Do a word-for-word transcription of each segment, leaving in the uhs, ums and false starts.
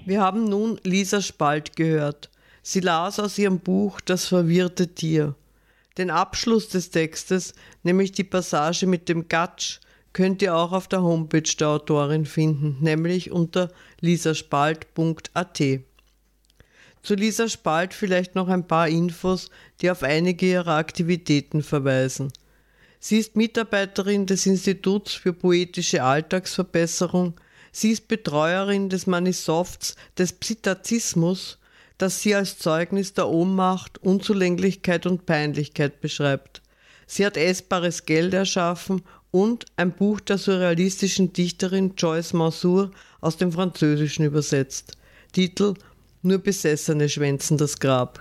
Wir haben nun Lisa Spalt gehört. Sie las aus ihrem Buch Das verwirrte Tier. Den Abschluss des Textes, nämlich die Passage mit dem Gatsch, könnt ihr auch auf der Homepage der Autorin finden, nämlich unter lisaspalt punkt a t. Zu Lisa Spalt vielleicht noch ein paar Infos, die auf einige ihrer Aktivitäten verweisen. Sie ist Mitarbeiterin des Instituts für poetische Alltagsverbesserung. Sie ist Betreuerin des Manifestos des Psittazismus, das sie als Zeugnis der Ohnmacht, Unzulänglichkeit und Peinlichkeit beschreibt. Sie hat essbares Geld erschaffen und ein Buch der surrealistischen Dichterin Joyce Mansour aus dem Französischen übersetzt. Titel: Nur Besessene schwänzen das Grab.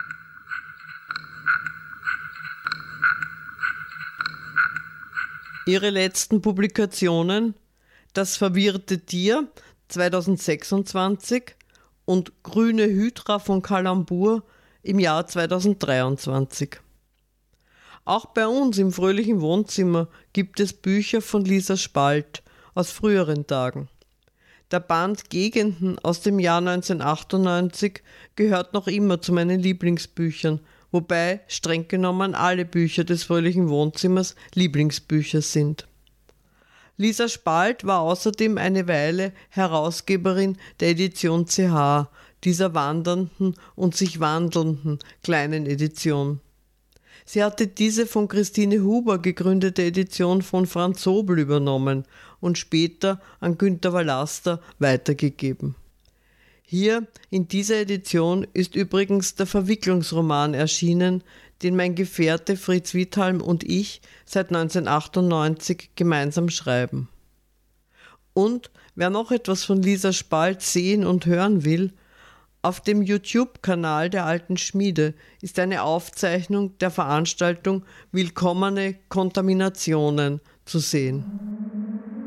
Ihre letzten Publikationen: Das verwirrte Tier zweitausendsechsundzwanzig und Grüne Hydra von Kalambur im Jahr zweitausenddreiundzwanzig. Auch bei uns im fröhlichen Wohnzimmer gibt es Bücher von Lisa Spalt aus früheren Tagen. Der Band Gegenden aus dem Jahr neunzehnhundertachtundneunzig gehört noch immer zu meinen Lieblingsbüchern, wobei streng genommen alle Bücher des fröhlichen Wohnzimmers Lieblingsbücher sind. Lisa Spalt war außerdem eine Weile Herausgeberin der Edition C H, dieser wandernden und sich wandelnden kleinen Edition. Sie hatte diese von Christine Huber gegründete Edition von Franz Sobel übernommen und später an Günter Vallaster weitergegeben. Hier in dieser Edition ist übrigens der Verwicklungsroman erschienen, den mein Gefährte Fritz Withalm und ich seit neunzehnhundertachtundneunzig gemeinsam schreiben. Und wer noch etwas von Lisa Spalt sehen und hören will, auf dem YouTube-Kanal der Alten Schmiede ist eine Aufzeichnung der Veranstaltung Willkommene Kontaminationen zu sehen.